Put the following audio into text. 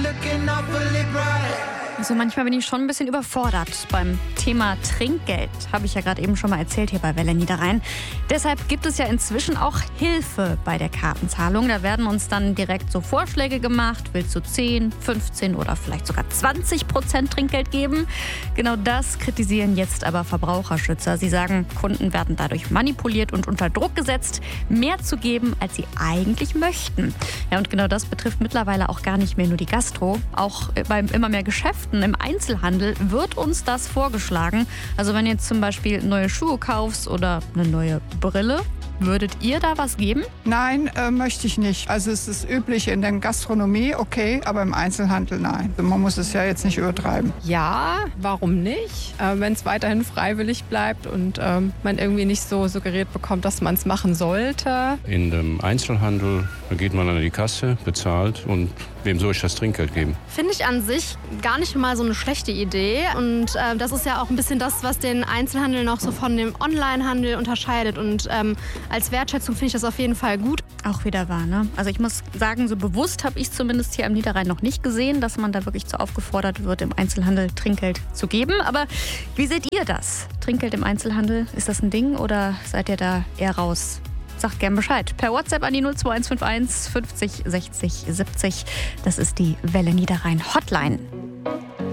Also manchmal bin ich schon ein bisschen überfordert beim Thema Trinkgeld. Habe ich ja gerade eben schon mal erzählt hier bei Welle Niederrhein. Deshalb gibt es ja inzwischen auch Hilfe bei der Kartenzahlung. Da werden uns dann direkt so Vorschläge gemacht. Willst du 10, 15 oder vielleicht sogar 20% Trinkgeld geben? Genau das kritisieren jetzt aber Verbraucherschützer. Sie sagen, Kunden werden dadurch manipuliert und unter Druck gesetzt, mehr zu geben, als sie eigentlich möchten. Ja, und genau das betrifft mittlerweile auch gar nicht mehr nur die Gastro. Auch bei immer mehr Geschäften im Einzelhandel wird uns das vorgeschlagen. Also wenn du jetzt zum Beispiel neue Schuhe kaufst oder eine neue Brille, würdet ihr da was geben? Nein, möchte ich nicht. Also es ist üblich in der Gastronomie, okay, aber im Einzelhandel nein. Man muss es ja jetzt nicht übertreiben. Ja, warum nicht? Wenn es weiterhin freiwillig bleibt und man irgendwie nicht so suggeriert bekommt, dass man es machen sollte. In dem Einzelhandel geht man an die Kasse, bezahlt und wem soll ich das Trinkgeld geben? Finde ich an sich gar nicht mal so eine schlechte Idee. Und das ist ja auch ein bisschen das, was den Einzelhandel noch so von dem Onlinehandel unterscheidet. Und als Wertschätzung finde ich das auf jeden Fall gut. Auch wieder wahr, ne? Also ich muss sagen, so bewusst habe ich zumindest hier am Niederrhein noch nicht gesehen, dass man da wirklich zu aufgefordert wird, im Einzelhandel Trinkgeld zu geben. Aber wie seht ihr das? Trinkgeld im Einzelhandel, ist das ein Ding oder seid ihr da eher raus? Sagt gern Bescheid. Per WhatsApp an die 02151 50 60 70. Das ist die Welle Niederrhein Hotline.